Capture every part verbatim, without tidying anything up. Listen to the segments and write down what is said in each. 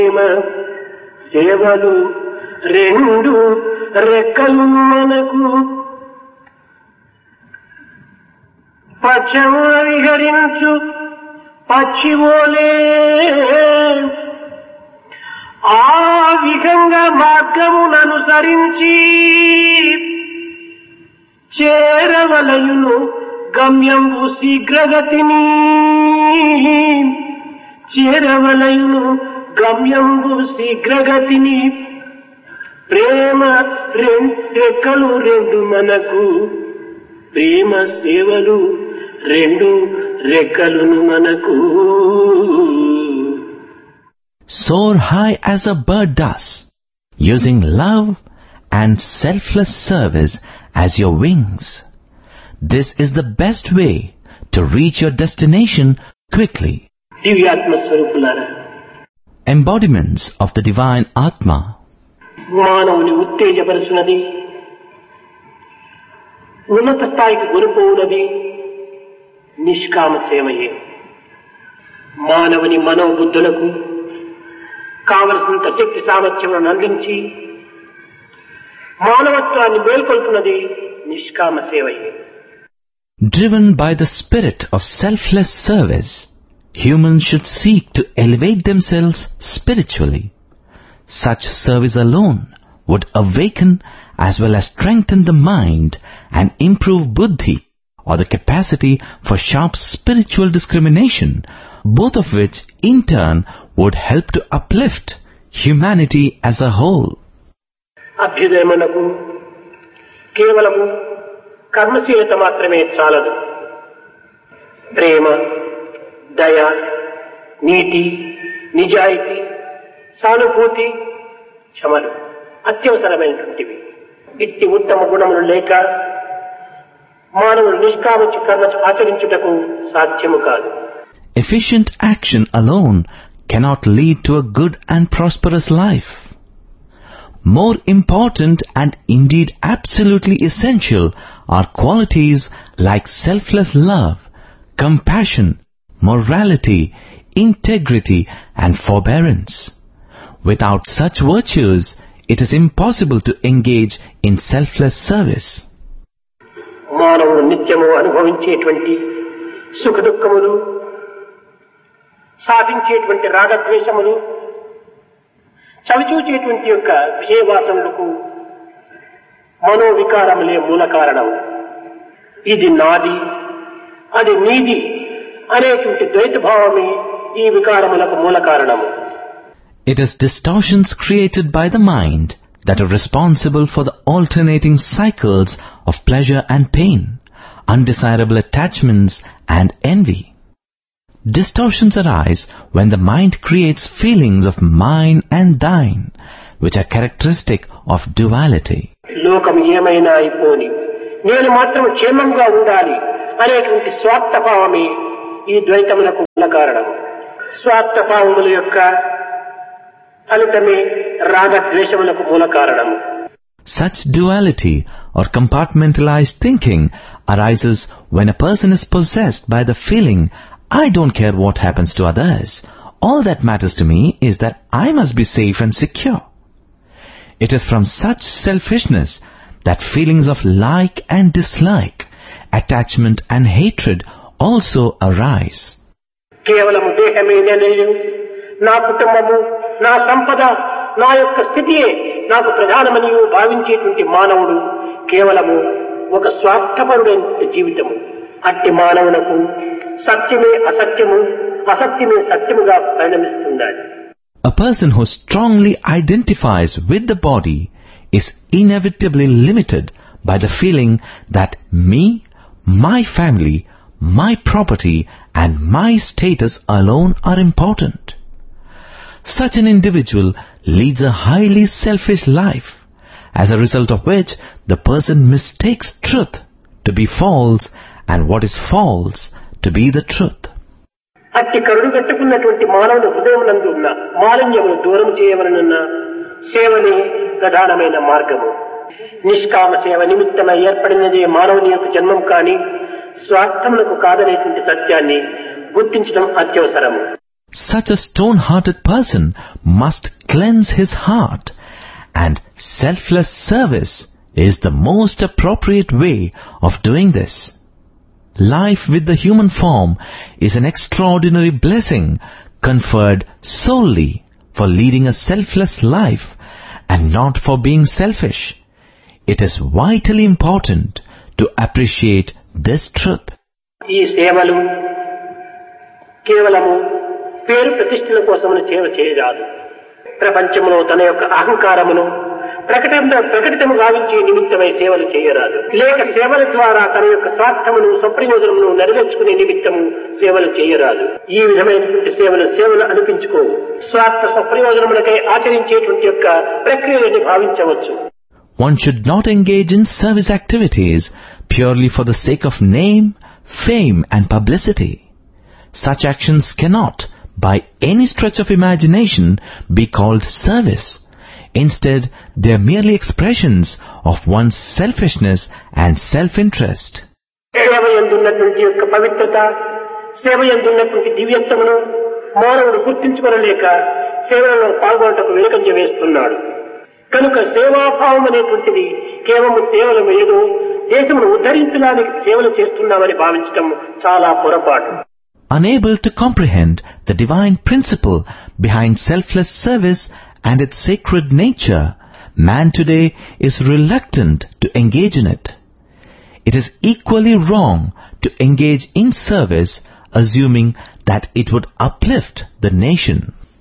సేవలు రెండు రెక్కలు మనకు పక్షము విహరించు పక్షివోలే ఆ విహంగ మార్గముననుసరించి చేరవలయును గమ్యంబు శీఘ్రగతిని చేరవలయును గమ్యంబు శీఘ్రగతిని ప్రేమ రెక్కలు రెండు మనకు ప్రేమ సేవలు రెండు రెక్కలును మనకు. Soar high as a bird does, using love and selfless service as your wings. This is the best way to reach your destination quickly. దివ్యాత్మ స్వరూపులారా, Embodiments of the divine Atma. మానవుని ఉత్తేజపరుచున్నది, ఉన్నత స్థాయికి కొనుపోవున్నది నిష్కామ సేవయే. మానవుని మనోబుద్ధులకు కావలసినంత శక్తి సామర్థ్యములను అందించి మానవత్వాన్ని మేల్కొల్పున్నది నిష్కామ సేవయే. Driven by the spirit of selfless service, humans should seek to elevate themselves spiritually. Such service alone would awaken as well as strengthen the mind and improve buddhi, or the capacity for sharp spiritual discrimination, both of which in turn would help to uplift humanity as a whole. అభ్యుదయమునకు కేవలము కర్మశీలత మాత్రమే చాలదు. ప్రేమ, దయ, నీతి, నిజాయితీ, సానుభూతి, క్షమలు అత్యవసరమైనటువంటివి. ఇట్టి ఉత్తమ గుణములు లేక మానవుడు నిష్కామించి కర్మ ఆచరించుటకు సాధ్యము కాదు. Efficient action alone cannot lead to a good and prosperous life. More important and indeed absolutely essential are qualities like selfless love, compassion, morality, integrity and forbearance. Without such virtues, it is impossible to engage in selfless service. మానవుడు నిత్యము అనుభవించేటువంటి సుఖ దుఃఖములు, సాధించేటువంటి రాగద్వేషములు, చవిచూచేటువంటి యొక్క విషయవాసములకు మనోవికారములే మూల కారణము. ఇది నాది, అది నీది అనేటువంటి ద్వైత భావమే ఈ వికారములకు మూల కారణము. It is distortions created by the mind that are responsible for the alternating cycles of pleasure and pain, undesirable attachments and envy. Distortions arise when the mind creates feelings of mine and thine, which are characteristic of duality. లోకం ఏమైనా అయిపోని నేను మాత్రం క్షేమంగా ఉండాలి అనేటువంటి స్వార్థభావమే ఈ ద్వైతములకు మూల కారణము. స్వార్థభావముల యొక్క ఫలితమే రాగద్వేషములకు మూల కారణము. Such duality or compartmentalized thinking arises when a person is possessed by the feeling, I don't care what happens to others. All that matters to me is that I must be safe and secure. It is from such selfishness that feelings of like and dislike, attachment and hatred also arise. కేవలము దేహమే నేను, నా కుటుంబము, నా సంపద, నా యొక్క స్థితియే నాకు ప్రధానమని భావించేటువంటి మానవుడు కేవలము ఒక స్వార్థపరుడైన జీవితము. అట్టి మానవునకు సత్యమే అసత్యము, అసత్యమే సత్యముగా పరిణమిస్తుండాలి. A person who strongly identifies with the body is inevitably limited by the feeling that me, my family, my property and my status alone are important. Such an individual leads a highly selfish life, as a result of which the person mistakes truth to be false and what is false to be the truth. అట్టి కరుడు కట్టుకున్నటువంటి మానవుని హృదయమునందు ఉన్న మాలిన్యమును దూరం చేయవలనన్న సేవనే ప్రధానమైన మార్గము. నిష్కామ సేవ నిమిత్తమై ఏర్పడినదే మానవుని యొక్క జన్మం కాని స్వార్థములకు కాదనేటువంటి సత్యాన్ని గుర్తించడం అత్యవసరము. Such a stone-hearted person must cleanse his heart, and selfless service is the most appropriate way of doing this. Life with the human form is an extraordinary blessing conferred solely for leading a selfless life and not for being selfish. It is vitally important to appreciate this truth. ఈ సేవలు కేవలము పేరు ప్రతిష్టల కోసమని సేవ చేయరాదు. ప్రపంచంలో తన యొక్క అహంకారమును ప్రకటన ప్రకటితము గావించే నిమిత్తమై సేవలు చేయరాదు. లేక సేవల ద్వారా తన యొక్క స్వార్థమును స్వప్రయోజనమును నెరవేర్చుకునే నిమిత్తము సేవలు చేయరాదు. ఈ విధమైనటువంటి సేవలు సేవలు అనిపించుకోవు. స్వార్థ స్వప్రయోజనములకై ఆచరించేటువంటి యొక్క ప్రక్రియలని భావించవచ్చు. One should not engage in service activities purely for the sake of name, fame and publicity. Such actions cannot, by any stretch of imagination, be called service. Instead, they are merely expressions of one's selfishness and self-interest. సేవయందున్నటువంటి యొక్క పవిత్రత, సేవయందున్నటువంటి దివ్యత్వమును మానవుడు గుర్తించుకోలేక సేవలలో పాల్గొనటకు వెనుకంజ వేస్తున్నాడు. కనుక సేవాభావం అనేటువంటిది కేవలం కేవలం ఏదో దేశమును ఉద్ధరించడానికి సేవలు చేస్తున్నామని భావించడం చాలా పొరపాటు. Unable to comprehend the divine principle behind selfless service and its sacred nature, man today is reluctant to engage in it. It is equally wrong to engage in service assuming that it would uplift the nation.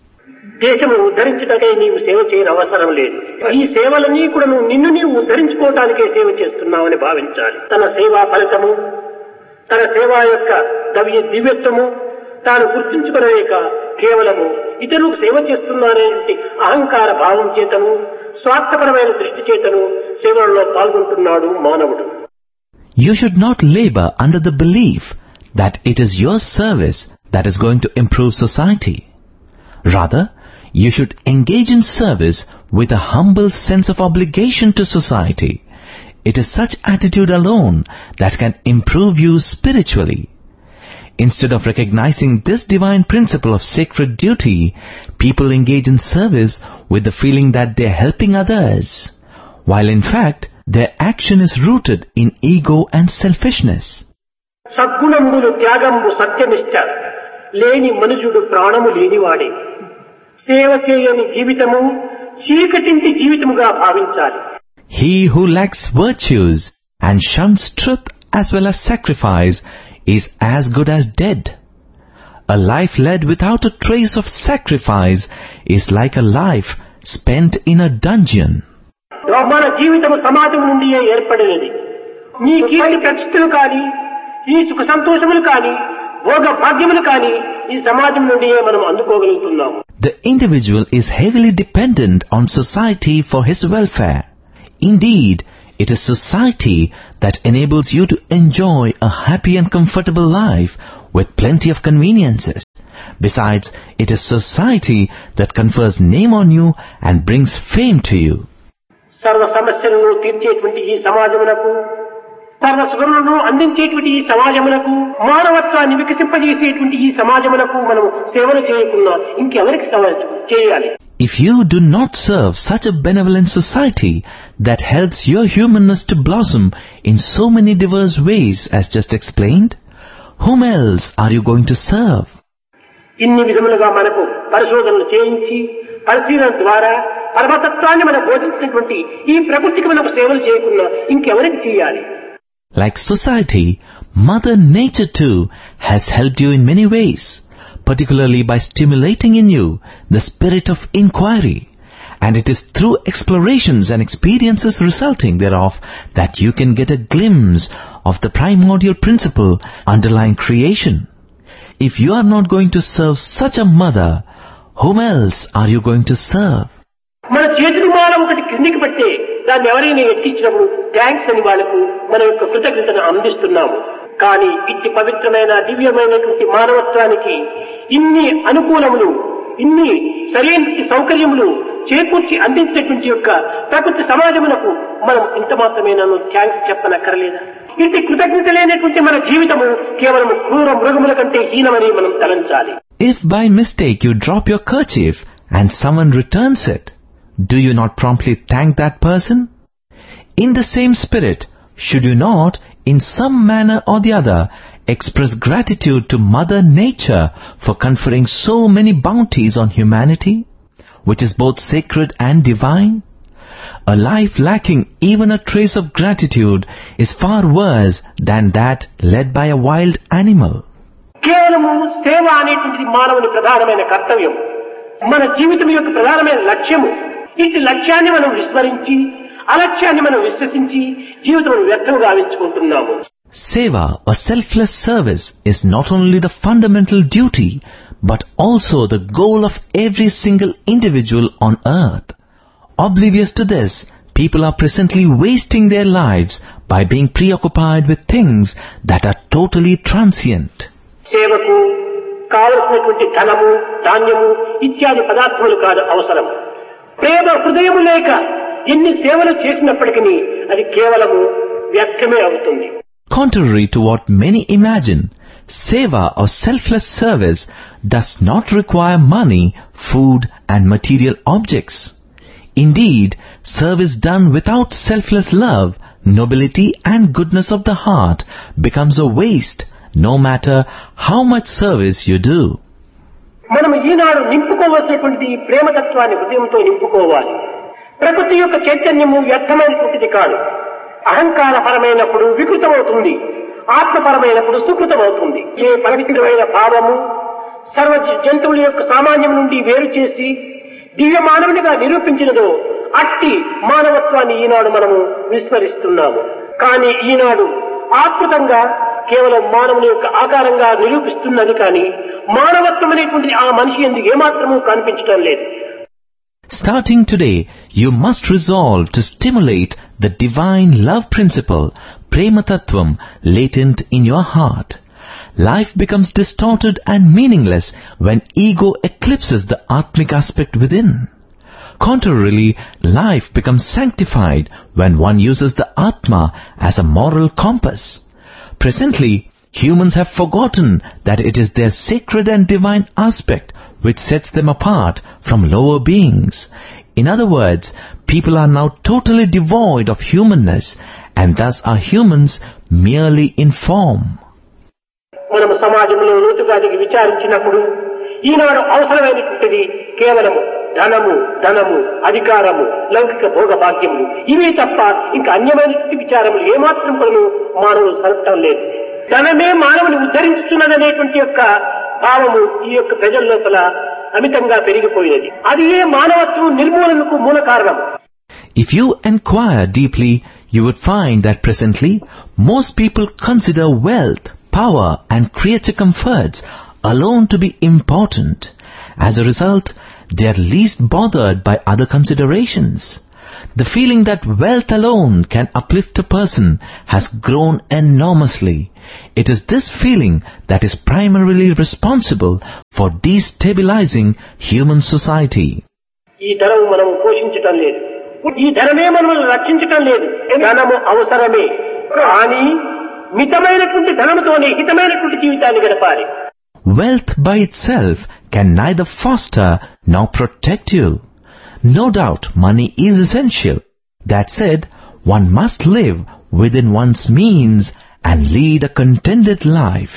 దేశమును ఉద్ధరించడానికై నీవు సేవ చేయని అవసరం లేదు. ఈ సేవలన్నీ కూడా నువ్వు నిన్ను నీవు ఉద్ధరించుకోవటానికే సేవ చేస్తున్నావని భావించాలి. తన సేవా ఫలితము, తన సేవ యొక్క దవ్య దివ్యత్వము తాను గుర్తించుకోలేక కేవలము ఇతరులకు సేవ చేస్తున్నారనేటువంటి అహంకార భావం చేతను, స్వార్థపరమైన దృష్టి చేతను సేవలలో పాల్గొంటున్నాడు మానవుడు. You should not labor under the belief that it is your service that is going to improve society. Rather, you should engage in service with a humble sense of obligation to society. It is such attitude alone that can improve you spiritually. Instead of recognizing this divine principle of sacred duty, people engage in service with the feeling that they are helping others, while in fact their action is rooted in ego and selfishness. సద్గుణములు త్యాగంబు సత్యనిష్ట లేని మనుజుడు ప్రాణము లేనివాడే. సేవ చేయని జీవితము చీకటింటి జీవితముగా భావించాలి. He who lacks virtues and shuns truth as well as sacrifice is as good as dead. A life led without a trace of sacrifice is like a life spent in a dungeon. మన జీవితము సమాజం నుండి ఏర్పడినది. నీ కీర్తి ప్రతిష్టలు కానీ, ఈ సుఖ సంతోషములు కానీ, భోగ భాగ్యములు కానీ ఈ సమాజం నుండి మనం అందుకోగలుగుతున్నాము. The individual is heavily dependent on society for his welfare. Indeed, it is society that enables you to enjoy a happy and comfortable life with plenty of conveniences. Besides, it is society that confers name on you and brings fame to you. సర్వ సమస్యలను తీర్చేటువంటి ఈ సమాజమునకు, సర్వ సుఖములను అందించేటువంటి ఈ సమాజమునకు, మానవత్వాన్ని వికసింపజేసేటువంటి ఈ సమాజమునకు మనం సేవలు చేయకుండా ఇంకెవరికి సేవ చేయాలి? If you do not serve such a benevolent society that helps your humanness to blossom in so many diverse ways as just explained, whom else are you going to serve? ఇన్ని విధములుగా మనకు పరిశోధనలు చేయించి పరిశీలన ద్వారా పరమతత్వాన్ని మనకు బోధించినటువంటి ఈ ప్రకృతికి మనకు సేవలు చేయకుండా ఇంకెవరికి చేయాలి? Like society, Mother Nature too has helped you in many ways, particularly by stimulating in you the spirit of inquiry. And it is through explorations and experiences resulting thereof that you can get a glimpse of the primordial principle underlying creation. If you are not going to serve such a mother, whom else are you going to serve? మన చేతులు మాల ఒకటి క్రిందికి పట్టే దాన్ని ఎవరైనా ఎక్కించినప్పుడు thanks అని వాళ్ళకు మన యొక్క కృతజ్ఞతను అందిస్తున్నాము. కానీ ఇట్టి పవిత్రమైన దివ్యమైనటువంటి మానవత్వానికి ఇన్ని అనుకూలములు, ఇన్ని సరైన సౌకర్యములు చేకూర్చి అందించేటువంటి యొక్క ప్రకృతి సమాజమునకు మనం ఇంత మాత్రమేనా థ్యాంక్స్ చెప్పనక్కర్లేదా? ఇట్టి కృతజ్ఞత లేనటువంటి మన జీవితము కేవలం క్రూర మృగముల కంటే హీనమని మనం తలంచాలి. If by mistake you drop your kerchief and someone returns it, do you not promptly thank that person? In the same spirit, should you not, in some manner or the other, express gratitude to Mother Nature for conferring so many bounties on humanity, which is both sacred and divine? A life lacking even a trace of gratitude is far worse than that led by a wild animal. కేవలము సేవ అనేటువంటిది మానవుని ప్రధానమైన కర్తవ్యం, మన జీవితం యొక్క ప్రధానమైన లక్ష్యము. ఇట్టి లక్ష్యాన్ని మనం విస్మరించి అలక్ష్యాన్ని మనం విశ్వసించి జీవితం వ్యర్థంగా గావించుకుంటున్నాము. Seva or selfless service is not only the fundamental duty but also the goal of every single individual on earth. Oblivious to this, people are presently wasting their lives by being preoccupied with things that are totally transient. సేవకు కావలసినటువంటి ధనము, ధాన్యము ఇత్యాది పదార్థములు కాదు అవసరం. ప్రేమ హృదయము లేక ఎన్ని సేవలు చేసినప్పటికీ అది కేవలము వ్యర్థమే అవుతుంది. Contrary to what many imagine, seva or selfless service does not require money, food and material objects. Indeed, service done without selfless love, nobility and goodness of the heart becomes a waste, no matter how much service you do. మనం ఈనాడు నింపుకోవలసినటువంటి ప్రేమతత్వాన్ని హృదయంతో నింపుకోవాలి. ప్రకృతి యొక్క చైతన్యము వ్యర్థమైనటువంటిది కాదు. అహంకారపరమైనప్పుడు వికృతమవుతుంది, ఆత్మపరమైనప్పుడు సుకృతమవుతుంది. ఏ పవిత్రమైన భావము సర్వ జంతువుల యొక్క సామాన్యం నుండి వేరు చేసి దివ్య మానవునిగా నిరూపించినదో అట్టి మానవత్వాన్ని ఈనాడు మనము విస్మరిస్తున్నాము. కానీ ఈనాడు ఆత్మతంగా కేవలం మానవుని యొక్క ఆకారంగా నిరూపిస్తున్నది కానీ మానవత్వం అనేటువంటి ఆ మనిషి ఎందుకు ఏమాత్రమూ కనిపించడం లేదు. Starting today, you must resolve to stimulate the divine love principle, Prema Tattvam, latent in your heart. Life becomes distorted and meaningless when ego eclipses the Atmic aspect within. Contrarily, life becomes sanctified when one uses the Atma as a moral compass. Presently, humans have forgotten that it is their sacred and divine aspect which sets them apart from lower beings. In other words, people are now totally devoid of humanness and thus are humans merely in form. మనము సమాజంలో లోతుగా దిగి విచారించినప్పుడు ఈనాడు అవసరమైనటువంటిది కేవలము ధనము, ధనము, అధికారము, లౌకిక భోగ భాగ్యము ఇవే తప్ప ఇంకా అన్యమైన విచారములు ఏమాత్రం కూడా మానవులు సరపటం లేదు. ధనమే మానవుని ఉద్ధరించుతున్నదనేటువంటి యొక్క భావము ఈ యొక్క ప్రజల లోపల అమితంగా పెరిగిపోయినది. అది ఏ మానవత్వం నిర్మూలనకు మూల కారణం. If you inquire deeply, you would find that presently most people consider wealth, power and creature comforts alone to be important. As a result, they are least bothered by other considerations. The feeling that wealth alone can uplift a person has grown enormously. It is this feeling that is primarily responsible for destabilizing human society. ఈ ధనము మనము పోషించటం లేదు, ఈ ధనమే మనల్ని రక్షించటం లేదు. ధనము అవసరమే, కానీ మితమైనటువంటి ధనముతోనే హితమైనటువంటి జీవితాన్ని గడపాలి. Wealth by itself can neither foster nor protect you. No doubt money is essential. That said, one must live within one's means and lead a contented life.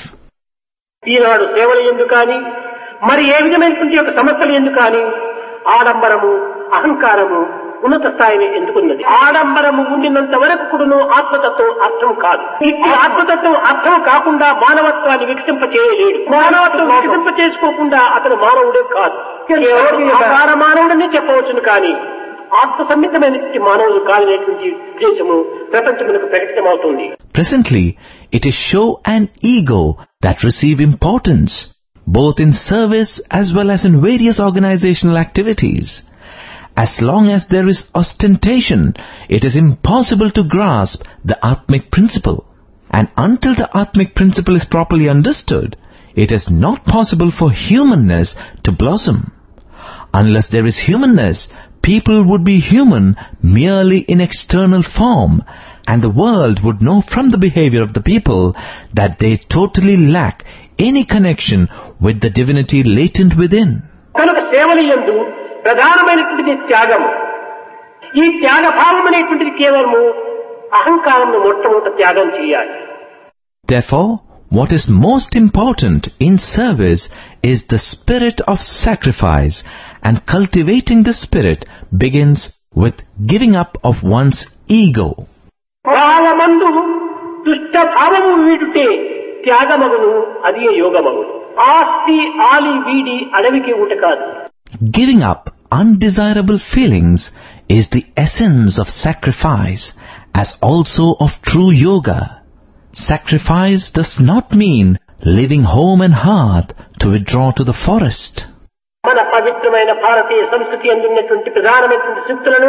ఈనాడు సేవలు ఎందుకు కానీ మరి ఏ విధమైనటువంటి యొక్క సమస్యలు ఎందుకు కానీ ఆడంబరము, అహంకారము ఉన్నత స్థాయిని ఎందుకున్నది. ఆడంబరము ఉండినంత వరకు కూడాను ఆత్మతత్వం అర్థం కాదు. ఈ ఆత్మతత్వం అర్థం కాకుండా మానవత్వాన్ని వికసింప చేయలేడు. మానవత్వం వికసింప చేసుకోకుండా అతను మానవుడే కాదు. ఆకార మానవుడని చెప్పవచ్చును కానీ ఆత్మ సమ్మితమైనటువంటి మానవుడు కాదనేటువంటి ఉద్దేశము ప్రపంచమునకు ప్రకటితమవుతుంది. Presently, it is show and ego that receive importance, both in service as well as in various organizational activities. As long as there is ostentation, it is impossible to grasp the Atmic principle. And until the Atmic principle is properly understood, it is not possible for humanness to blossom. Unless there is humanness, people would be human merely in external form, and the world would know from the behavior of the people that they totally lack any connection with the divinity latent within. కనుక సేవలయందు ప్రధానమైనటువంటిది త్యాగము. ఈ త్యాగ భావం అనేటువంటిది కేవలము అహంకారంను మొట్టమొదట త్యాగం చేయాలి. Therefore, what is most important in service is the spirit of sacrifice, and cultivating the spirit begins with giving up of one's ego. భావమందు దుష్ట భావము వీడుటే త్యాగమగును, అది యోగమగును. ఆస్తి ఆలి వీడి అడవికి ఊట కాదు. Giving up undesirable feelings is the essence of sacrifice, as also of true yoga. Sacrifice does not mean leaving home and hearth to withdraw to the forest. మన పవిత్రమైన భారతీయ సంస్కృతి అందున్నటువంటి ప్రధానమైనటువంటి సూక్తులను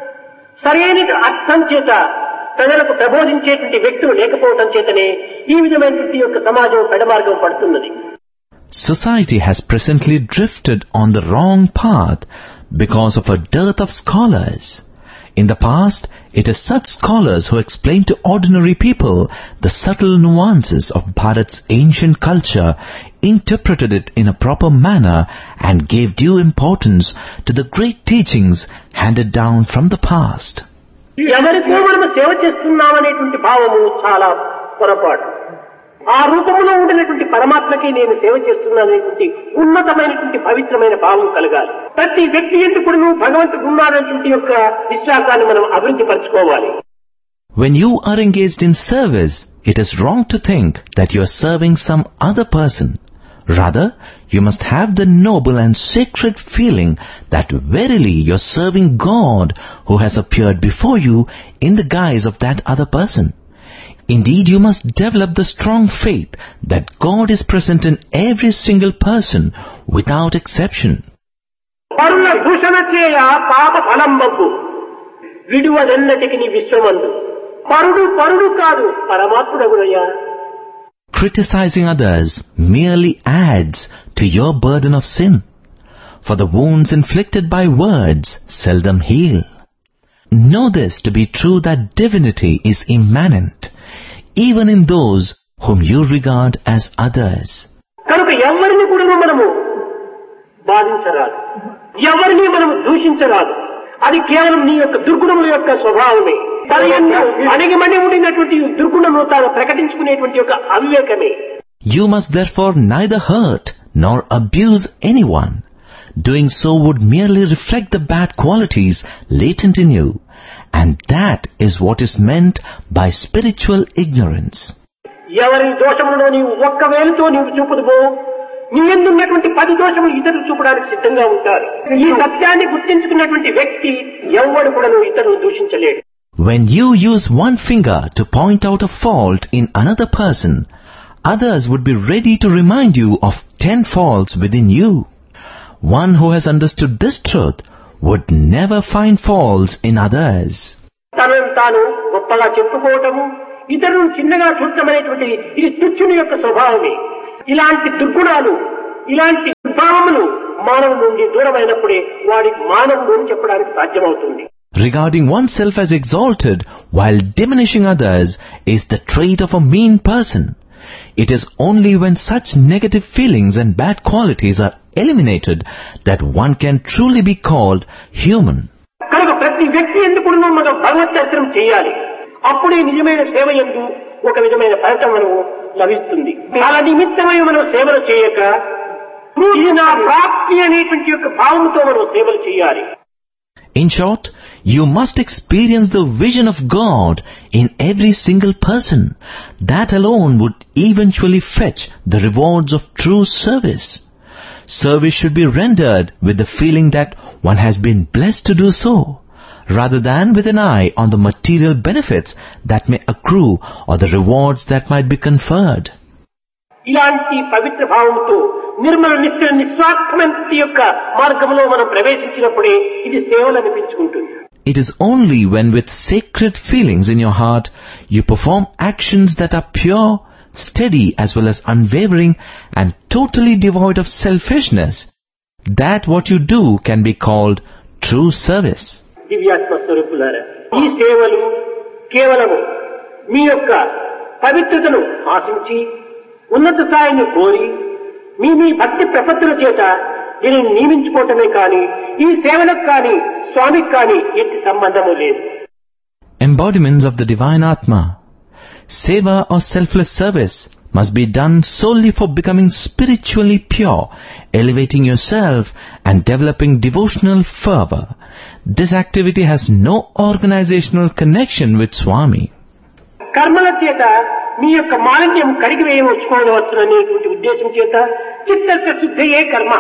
సరైన అర్థం చేత ప్రజలకు ప్రబోధించేటువంటి వ్యక్తులు లేకపోవటం చేతనే ఈ విధమైనటువంటి యొక్క సమాజం పెడమార్గం పడుతున్నది. Society has presently drifted on the wrong path because of a dearth of scholars. In the past, it is such scholars who explain to ordinary people the subtle nuances of Bharat's ancient culture, interpreted it in a proper manner, and gave due importance to the great teachings handed down from the past. ఎవరికో మనము సేవ చేస్తున్నామనేటువంటి భావము చాలా పొరపాటు. ఆ రూపంలో ఉండినటువంటి పరమాత్మకే నేను సేవ చేస్తున్నాననేటువంటి ఉన్నతమైనటువంటి పవిత్రమైన భావం కలగాలి. ప్రతి వ్యక్తి ఎందుకు భగవంతుడు ఉన్నారనేటువంటి యొక్క విశ్వాసాన్ని మనం అభివృద్ధి పరచుకోవాలి. When you are engaged in service, it is wrong to think that you are serving some other person. Rather, you must have the noble and sacred feeling that verily you are serving God who has appeared before you in the guise of that other person. Indeed, you must develop the strong faith that God is present in every single person without exception. పరుల దూషణ చేయ పాప ఫలంబు విడువదన్నటికి విశ్వమందు పరుడు పరుడు కాదు పరమాత్ముడగునయ్యా. Criticizing others merely adds to your burden of sin, for the wounds inflicted by words seldom heal. Know this to be true that divinity is immanent, even in those whom you regard as others. కనుక ఎవరిని కూడా మనము బాధించరాదు, ఎవరిని మనము దూషించరాదు. అది కేవలం నీ యొక్క దుర్గుణముల యొక్క స్వభావమే. అణిగిమణి ఉండినటువంటి దుర్గుణము తాను ప్రకటించుకునేటువంటి యొక్క అవివేకమే. You must therefore neither hurt nor abuse anyone. Doing so would merely reflect the bad qualities latent in you, and that is what is meant by spiritual ignorance. ఎవరి దోషములను నీవు ఒక్క వేలుతో నీవు చూపుదువో నీ ఎందున్నటువంటి పది దోషములు ఇతరులు చూపడానికి సిద్ధంగా ఉంటారు. ఈ సత్యాన్ని గుర్తించుకున్నటువంటి వ్యక్తి ఎవడు కూడా ఇతరులను దూషించలేడు. When you use one finger to point out a fault in another person, others would be ready to remind you of ten faults within you. One who has understood this truth would never find faults in others. తనను తాను గొప్పగా చెప్పుకోవటము, ఇతరులను చిన్నగా చూడటం అనేటువంటి ఇది తుచ్చుని యొక్క స్వభావమే. ఇలాంటి దుర్గుణాలు, ఇలాంటి దుర్భావములు మానవుడి నుండి దూరమైనప్పుడే వాడి మానవుడు అని చెప్పడానికి సాధ్యమవుతుంది. Regarding oneself as exalted while diminishing others is the trait of a mean person. It is only when such negative feelings and bad qualities are eliminated that one can truly be called human. కనుక ప్రతి వ్యక్తి ఎందుకు మనం భగవత్ దర్శనం చేయాలి. అప్పుడే నిజమైన సేవ యందు ఒక విధమైన ఫలితం మనకు లభిస్తుంది. అలా నిమిత్తమై మనం సేవలు చేయక ఇది నా ప్రాప్తి అనేటువంటి యొక్క భావంతో మనం సేవలు చేయాలి. In short, you must experience the vision of God in every single person. That alone would eventually fetch the rewards of true service. Service should be rendered with the feeling that one has been blessed to do so, rather than with an eye on the material benefits that may accrue or the rewards that might be conferred. ఇలాంటి పవిత్ర భావంతో నిర్మల నిత్య నిస్వార్థమైన యొక్క మార్గంలో మనం ప్రవేశించినప్పుడే ఇది సేవలు అనిపించుకుంటుంది. It is only when with sacred feelings in your heart you perform actions that are pure, steady as well as unwavering and totally devoid of selfishness that what you do can be called true service. దివ్యాత్మ స్వరూపులారా, ఈ సేవలు కేవలము మీ యొక్క పవిత్రతను ఆశించి ఉన్నత స్థాయిని కోరి మీ మీ భక్తి ప్రపత్తుల చేత దీనిని నియమించుకోవటమే కానీ ఈ సేవలకు కానీ స్వామికి కానీ ఎట్టి సంబంధము లేదు. Embodiments of the divine Atma. Seva or selfless service must be done solely for becoming spiritually pure, elevating yourself and developing devotional fervor. This activity has no organizational connection with Swami. కర్మల చేత మీ యొక్క మాలిన్యం కడిగి వేయవచ్చుకోవచ్చుననేటువంటి ఉద్దేశం చేత చిత్తస్య శుద్ధయే కర్మ,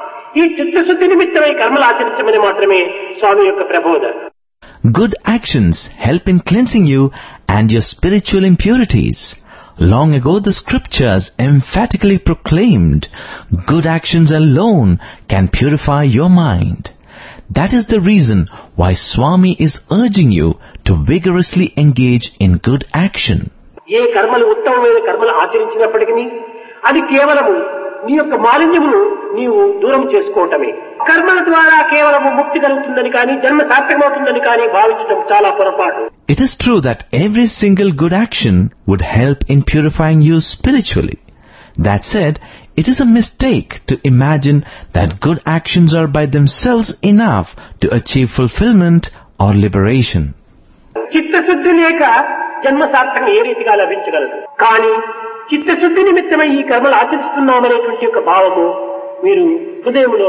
ఈ చిత్తశుద్ధి నిమిత్తమై కర్మలు ఆచరించమని మాత్రమే స్వామి యొక్క ప్రబోధ. Good actions help in cleansing you and your spiritual impurities. Long ago the scriptures emphatically proclaimed, good actions alone can purify your mind. That is the reason why Swami is urging you to vigorously engage in good action. ఏ కర్మలు ఉత్తమమైన కర్మలు ఆచరించినప్పటికీ అది కేవలము నీ యొక్క మాలిన్యమును నీవు దూరం చేసుకోవటమే. కర్మల ద్వారా కేవలము ముక్తి కలుగుతుందని కానీ జన్మ సార్థకమవుతుందని కానీ భావించడం చాలా పొరపాటు. It is true that every single good action would help in purifying you spiritually. That said, it is a mistake to imagine that good actions are by themselves enough to achieve fulfillment or liberation. చిత్తశుద్ధి లేక జన్మ సార్థకం ఏ రీతిగా లభించగలదు? కానీ చిత్తశుద్ధి నిమిత్తమై ఈ కర్మలు ఆచరిస్తున్నామనేటువంటి యొక్క భావము మీరు హృదయంలో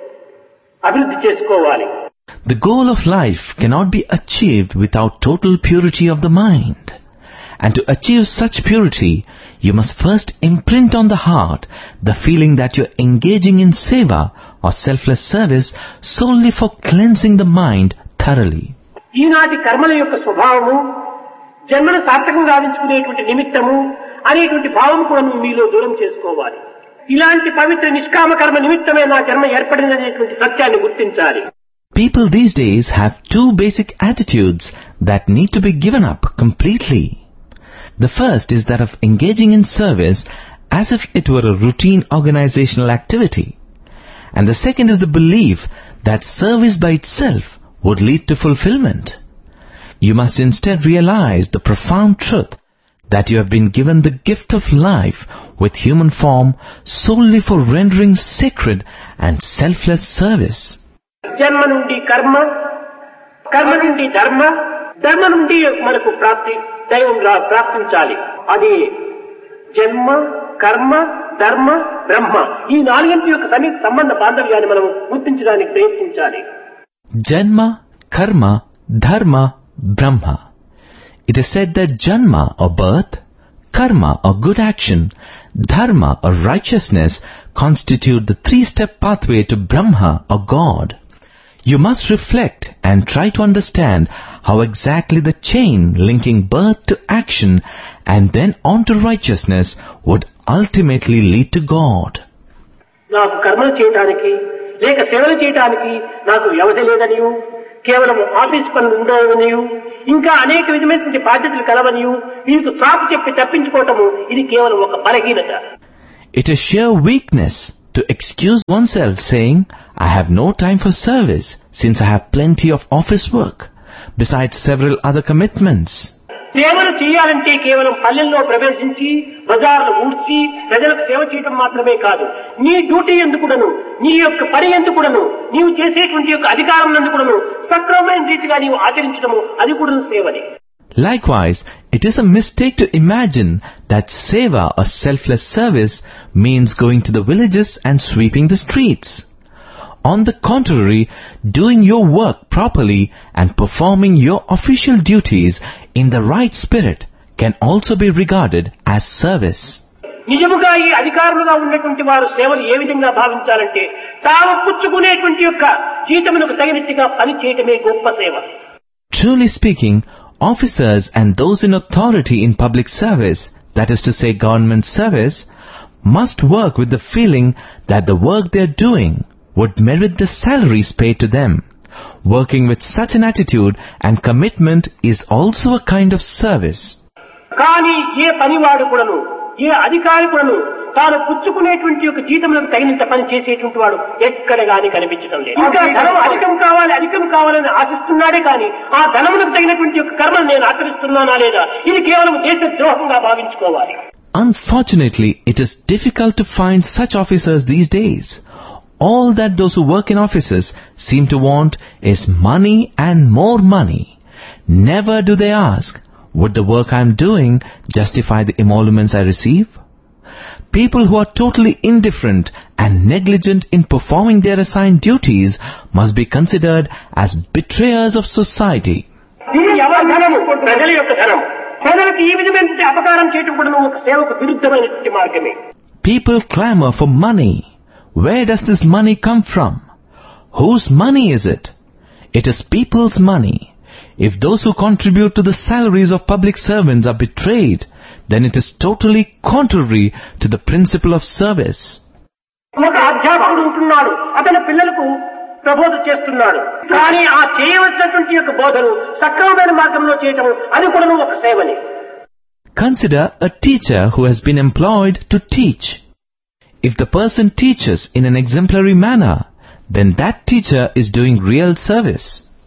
అభివృద్ధి చేసుకోవాలి. The goal of life cannot be achieved without total purity of the mind. And to achieve such purity, you must first imprint on the heart the feeling that you're engaging in seva or selfless service solely for cleansing the mind thoroughly. ఈనాటి కర్మల యొక్క స్వభావము జన్మను సార్థకం గావించుకునేటువంటి నిమిత్తము అనేటువంటి భావం కూడా మీలో దూరం చేసుకోవాలి. ఇలాంటి పవిత్ర నిష్కామ కర్మ నిమిత్తమే నా జన్మ ఏర్పడిననేటువంటి సత్యాన్ని గుర్తించాలి. People these days have two basic attitudes that need to be given up completely. The first is that of engaging in service as if it were a routine organizational activity. And the second is the belief that service by itself would lead to fulfillment. You must instead realize the profound truth that you have been given the gift of life with human form solely for rendering sacred and selfless service. జన్మ నుండి కర్మ, కర్మ నుండి ధర్మ, ధర్మ నుండి మనకు ప్రాప్తి దైవం ప్రాప్తించాలి. అది జన్మ, కర్మ, ధర్మ, బ్రహ్మ ఈ నాలుగింటి యొక్క సమీప సంబంధ బాంధవ్యాన్ని మనం గుర్తించడానికి ప్రయత్నించాలి. Janma, karma, dharma, brahma. It is said that janma or birth, karma or good action, dharma or righteousness constitute the three-step pathway to Brahma or God. You must reflect and try to understand how exactly the chain linking birth to action and then on to righteousness would ultimately lead to God. నాకు కర్మలు చేయడానికి లేక సేవలు చేయడానికి నాకు వ్యవధి లేదనియు, కేవలం office పనులు ఉండవనియు, ఇంకా అనేక విధమైనటువంటి బాధ్యతలు కలవనియు వీరికి సాకు చెప్పి తప్పించుకోవటము ఇది కేవలం ఒక బలహీనత. It is sheer weakness to excuse oneself saying, I have no time for service since I have plenty of office work, besides several other commitments. సేవలు చేయాలంటే కేవలం పల్లెల్లో ప్రవేశించి బజార్లు ఊడ్చి ప్రజలకు సేవ చేయడం మాత్రమే కాదు, నీ డ్యూటీ ఎందుకుడను, నీ యొక్క పని ఎందుకుడను, నీవు చేసేటువంటి యొక్క అధికారం ఎందుకుడను సక్రమమైన రీతిగా నీవు ఆచరించడము అది కూడా సేవనే. Likewise, it is a mistake to imagine that seva or selfless service means going to the villages and sweeping the streets. On the contrary, doing your work properly and performing your official duties in the right spirit can also be regarded as service. నిజముగా ఈ అధికారులుగా ఉన్నటువంటి వారు సేవలు ఏ విధంగా భావించాలంటే తాము పుచ్చుకునేటువంటి యొక్క జీతమునకు తగినట్టుగా పని చేయటమే గొప్ప సేవ. Truly speaking, officers and those in authority in public service, that is to say government service, must work with the feeling that the work they are doing would merit the salaries paid to them. Working with such an attitude and commitment is also a kind of service. కానీ ఏ పనివాడు కూడాను, ఏ అధికారి కూడాను తాను పుచ్చుకునేటువంటి యొక్క జీతములకు తగినంత పని చేసేటువంటి వాడు ఎక్కడ గాని కనిపించడం లేదు. ఇంకా ధనం అధికం కావాలి అధికం కావాలని ఆశిస్తున్నాడే కానీ ఆ ధనములకు తగినటువంటి యొక్క కర్మను నేను ఆచరిస్తున్నానా లేదా ఇది కేవలం దేశ ద్రోహంగా భావించుకోవాలి. Unfortunately, it is difficult to find such officers these days. All that those who work in offices seem to want is money and more money. Never do they ask, would the work I am doing justify the emoluments I receive? People who are totally indifferent and negligent in performing their assigned duties must be considered as betrayers of society. ఇది ఎవరి ధనము? ప్రజల యొక్క ధనం. ప్రజలకు ఈ విధమైనటువంటి అపకారం చేయటం కూడా ఒక సేవకు విరుద్ధమైనటువంటి మార్గమే. People clamor for money. Where does this money come from? Whose money is it? It is people's money. If those who contribute to the salaries of public servants are betrayed, then it is totally contrary to the principle of service. ఒక అధ్యాపకుడు ఉంటున్నాడు, అతని పిల్లలకు ప్రబోధ చేస్తున్నాడు. కానీ ఆ చేయవలసినటువంటి యొక్క బోధను సక్రమమైన మార్గంలో చేయటం అది కూడా ఒక సేవనే. Consider a teacher who has been employed to teach. If the person teaches in an exemplary manner, then that teacher is doing real service.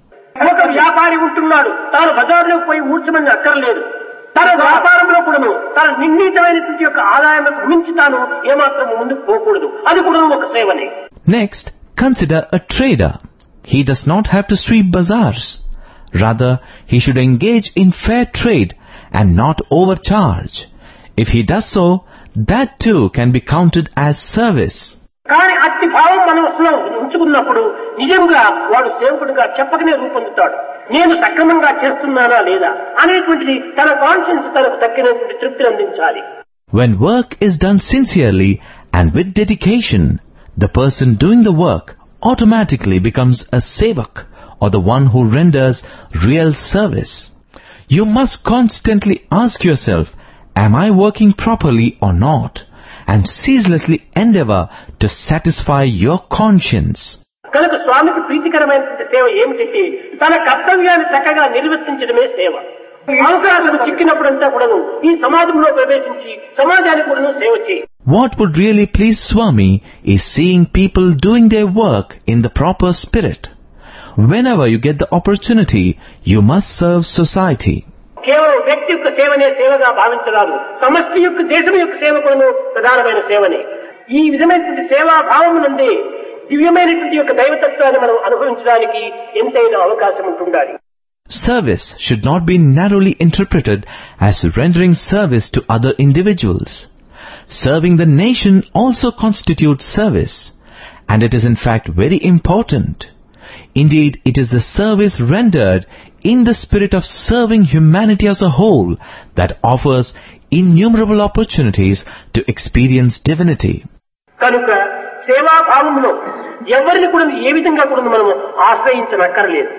ఒక వ్యాపారి ఉంటున్నాడు, తాను బజార్లోకి పోయి ఊడ్చమని అక్కర్లేదు. తన వ్యాపారంలో కూడాను తన నిర్ణీతమైనటువంటి యొక్క ఆదాయానికి మించి తాను ఏమాత్రం ముందుకు పోకూడదు. అది కూడా ఒక సేవనే. Next, consider a trader. He does not have to sweep bazaars. Rather, he should engage in fair trade and not overcharge. If he does so, that too can be counted as service. కానీ అట్టి భావం మనసులో ఉంచుకున్నప్పుడు నిజంగా వాడు సేవకుడిగా చెప్పకనే రూపొందుతాడు. నేను సక్రమంగా చేస్తున్నానా లేదా అనేటువంటిది తన కాన్షియన్స్ తనకు తక్కినటువంటి తృప్తిని అందించాలి. When work is done sincerely and with dedication, the person doing the work automatically becomes a sevak, or the one who renders real service. You must constantly ask yourself, am I working properly or not? And ceaselessly endeavor to satisfy your conscience. కనుక స్వామికి ప్రీతికరమైనటువంటి సేవ ఏమిటంటే తన కర్తవ్యాన్ని చక్కగా నిర్వర్తించడమే సేవ. అవసరాలకు చిక్కినప్పుడంతా కూడాను ఈ సమాజంలో ప్రవేశించి సమాజానికి కూడాను సేవ చేయి. What would really please Swami is seeing people doing their work in the proper spirit. Whenever you get the opportunity, you must serve society. కేవలం వ్యక్తి యొక్క సేవనే సేవగా భావించరాదు. సమష్టి యొక్క దేశం యొక్క సేవ కూడా ప్రధానమైన సేవనే. ఈ విధమైనటువంటి సేవా భావం నుండి దివ్యమైనటువంటి యొక్క దైవతత్వాన్ని మనం అనుభవించడానికి ఎంతైనా అవకాశం ఉంటుండాలి. Service should not be narrowly interpreted as rendering service to other individuals. Serving the nation also constitutes service, and it is in fact very important. Indeed, it is the service rendered in the spirit of serving humanity as a whole that offers innumerable opportunities to experience divinity. కనుక సేవా భావములో ఎవరిని కూడా ఏ విధంగా కూడా మనం ఆశ్రయించనక్కర్లేదు.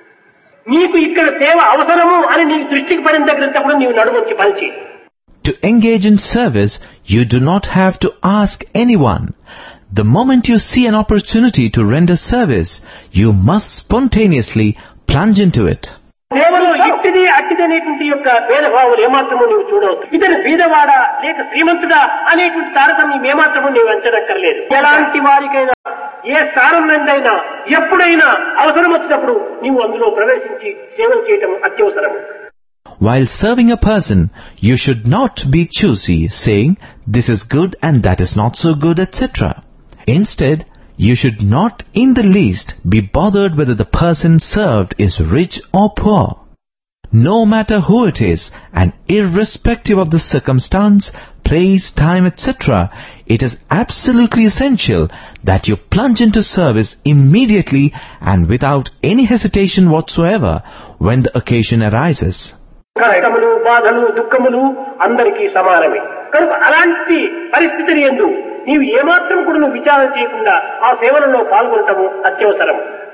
నీకు ఇక్కడ సేవ అవసరము అని నీ దృష్టికి పడిన దగ్గరంతా కూడా నీవు నడుమొచ్చి పనిచేయి. To engage in service, you do not have to ask anyone. The moment you see an opportunity to render service, you must spontaneously plunge into it. సేవలో ఇట్టిది అట్టిది అనేటువంటి యొక్క భేదభావాలు ఏమాత్రము నీవు చూడవచ్చు. ఇతను బీదవాడా లేక శ్రీమంతుడా అనేటువంటి తారతమ్యం ఏమాత్రము నీవు అంచనక్కర్లేదు. ఎలాంటి వారికైనా ఏ స్థానం నుండైనా ఎప్పుడైనా అవసరం వచ్చినప్పుడు నీవు అందులో ప్రవేశించి సేవలు చేయటం అత్యవసరం. While serving a person, you should not be choosy, saying, this is good and that is not so good, et cetera. Instead, you should not in the least be bothered whether the person served is rich or poor. No matter who it is, and irrespective of the circumstance, place, time, et cetera, it is absolutely essential that you plunge into service immediately and without any hesitation whatsoever when the occasion arises. కష్టములు, బాధలు, దుఃఖములు అందరికీ సమానమే. కనుక అలాంటి పరిస్థితిని యందు నీవు ఏమాత్రం కూడా నువ్వు విచారణ చేయకుండా ఆ సేవలలో పాల్గొనటము అత్యవసరం.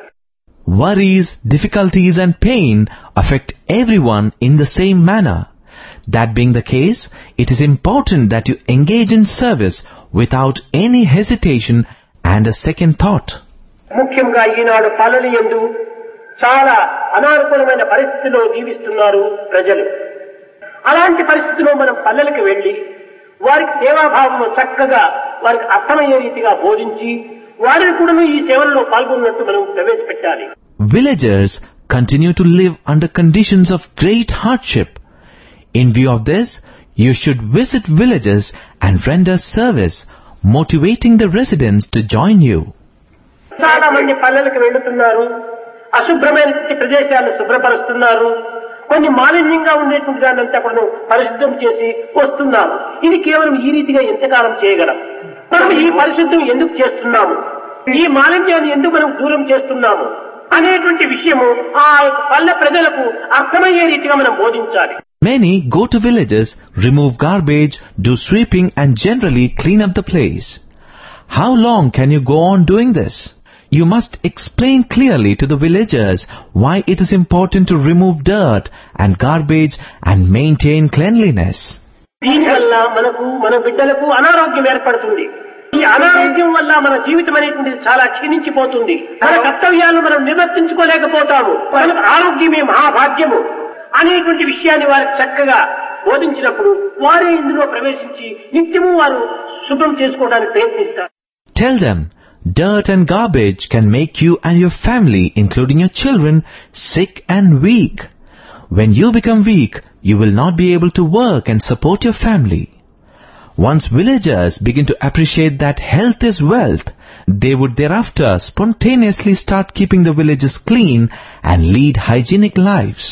Worries, difficulties and pain affect everyone in the same manner. That being the case, it is important that you engage in service without any hesitation and a second thought. ముఖ్యంగా ఈనాడు పల్లెల యందు చాలా అనానుకూలమైన పరిస్థితిలో జీవిస్తున్నారు ప్రజలు. అలాంటి పరిస్థితిలో మనం పల్లెలకు వెళ్లి వారికి సేవాభావము చక్కగా వారికి అర్థమయ్యే రీతిగా బోధించి వారిని కూడా ఈ సేవల్లో పాల్గొన్నట్టు మనం ప్రవేశపెట్టాలి. Villagers continue to live under conditions of great hardship. In view of this, You should visit villages and render service, motivating the residents to join you. చాలా మంది పల్లెలకు వెళ్తున్నారు, అశుభ్రమైన ప్రదేశాలను శుభ్రపరుస్తున్నారు, కొన్ని మాలిన్యంగా ఉండేటువంటి దానంతా కూడా పరిశుద్ధం చేసి వస్తున్నారు. ఇది కేవలం ఈ రీతిగా ఎంతకాలం చేయగలం? మనం ఈ పరిశుద్ధం ఎందుకు చేస్తున్నాము, ఈ మాలిన్యాన్ని ఎందుకు మనం దూరం చేస్తున్నాము అనేటువంటి విషయము ఆ పల్లె ప్రజలకు అర్థమయ్యే రీతిగా మనం బోధించాలి. Many go to villages, remove garbage, do sweeping and generally clean up the place. How long can you go on doing this? You must explain clearly to the villagers why it is important to remove dirt and garbage and maintain cleanliness. దీనివల్ల మనకు మన బిడ్డలకు అనారోగ్యం ఏర్పడుతుంది. ఈ అనారోగ్యం వల్ల మన జీవితం అనేటువంటిది చాలా క్షీణించిపోతుంది. మన కర్తవ్యాలను మనం నిర్వర్తించుకోలేకపోతాము. మనకు ఆరోగ్యమే మహాభాగ్యము అనేటువంటి విషయాన్ని వారికి చక్కగా బోధించినప్పుడు వారే ఇందులో ప్రవేశించి నిత్యము వారు శుభ్రం చేసుకోవడానికి ప్రయత్నిస్తారు. Tell them, dirt and garbage can make you and your family, including your children, sick and weak. When you become weak, you will not be able to work and support your family. Once villagers begin to appreciate that health is wealth, they would thereafter spontaneously start keeping the villages clean and lead hygienic lives.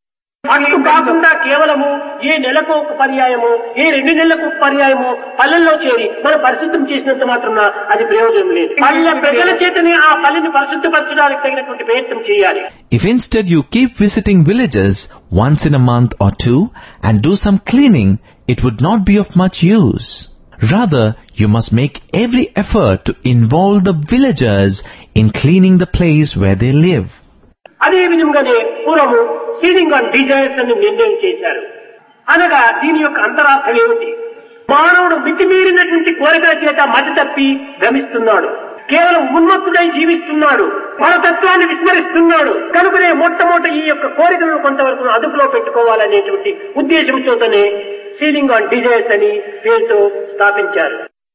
అట్లు కాకుండా కేవలము ఏ నెలకు ఒక పర్యాయము, ఏ రెండు నెలలకు ఒక పర్యాయము పల్లెల్లో చేరి మనం పరిశుద్ధం చేసినంత మాత్రం అది ప్రయోజనం లేదు. పల్లె ప్రజల చేతనే ఆ పల్లెని పరిశుద్ధపరచడానికి తగినటువంటి ప్రయత్నం చేయాలి. If instead you keep visiting villages once in a month or two and do some cleaning, it would not be of much use. Rather, you must make every effort to involve the villagers in cleaning the place where they live. అదే విధంగానే పూర్వము ceiling on desires అని నిర్ణయం చేశారు. అనగా దీని యొక్క అంతరార్థం ఏమిటి? మానవుడు మితిమీరినటువంటి కోరికల చేత మతి తప్పి భ్రమిస్తున్నాడు, కేవలం ఉన్మత్తుడై జీవిస్తున్నాడు, పరతత్వాన్ని విస్మరిస్తున్నాడు. కనుకనే మొట్టమొదటి ఈ యొక్క కోరికలను కొంతవరకు అదుపులో పెట్టుకోవాలనేటువంటి ఉద్దేశంతోనే సీలింగ్ ఆన్ డిజైర్స్ అని పేరుతో స్థాపించారు.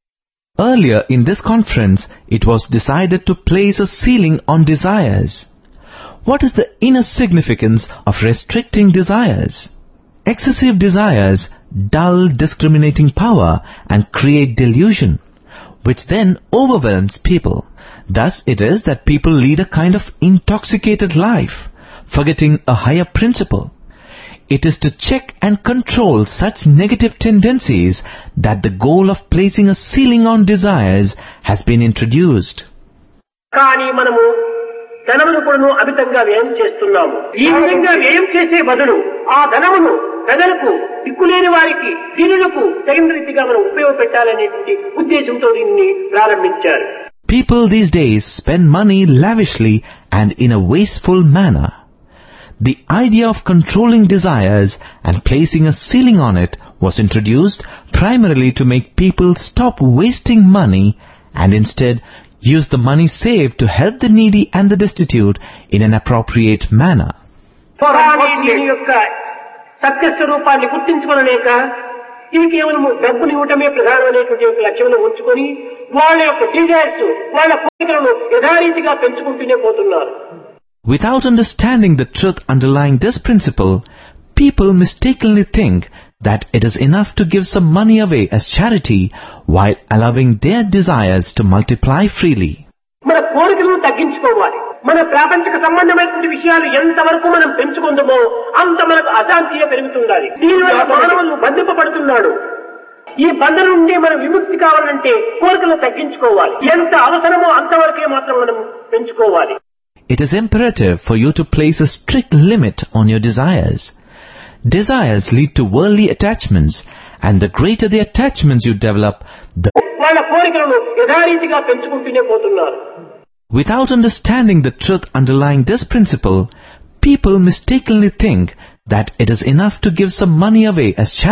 Earlier in this conference, it was decided to place a ceiling on desires. What is the inner significance of restricting desires? Excessive desires dull discriminating power and create delusion, which then overwhelms people. Thus it is that people lead a kind of intoxicated life, forgetting a higher principle. It is to check and control such negative tendencies that the goal of placing a ceiling on desires has been introduced. కానీ మనము ధనమును కూడా అమితంగా వ్యయం చేస్తున్నాము. ఈ విధంగా వ్యయం చేసే బదులు ఆ ధనమును ప్రజలకు, దిక్కులేని వారికి, దీనులకు తగిన రీతిగా మనం ఉపయోగపెట్టాలనేటువంటి ఉద్దేశంతో దీన్ని ప్రారంభించారు. People these days spend money lavishly and in a wasteful manner. The idea of controlling desires and placing a ceiling on it was introduced primarily to make people stop wasting money and instead use the money saved to help the needy and the destitute in an appropriate manner. దీని యొక్క సత్యస్వరూపాన్ని గుర్తించుకోలేక ఇది కేవలం డబ్బులు ఇవ్వటమే ప్రధానమైనటువంటి లక్ష్యంలో ఉంచుకొని వాళ్ళ యొక్క డిజైర్స్, వాళ్ళ కోరికలను యథారీతిగా పెంచుకుంటూనే పోతున్నారు. Without understanding the truth underlying this principle, people mistakenly think that it is enough to give some money away as charity while allowing their desires to multiply freely. మన కోరికలను తగ్గించుకోవాలి. మన ప్రాపంచిక సంబంధమైనటువంటి విషయాలు ఎంతవరకు మనం పెంచుకుందామో అంత మనకు అశాంతిగా పెరుగుతుండాలి. దీనివల్ల మానవులు బంధింపబడుతున్నాడు. ఈ బంధం నుండి మనం విముక్తి కావాలంటే కోరికలను తగ్గించుకోవాలి. ఎంత అవసరమో అంతవరకే మాత్రం మనం పెంచుకోవాలి. It is imperative for you to place a strict limit on your desires. Desires lead to worldly attachments, and the greater the attachments you develop, the వాళ్ళ కోరికలను యథారీతిగా పెంచుకుంటూనే పోతున్నారు. Without understanding the truth underlying this principle, people mistakenly think that it is enough to give some money away as charity.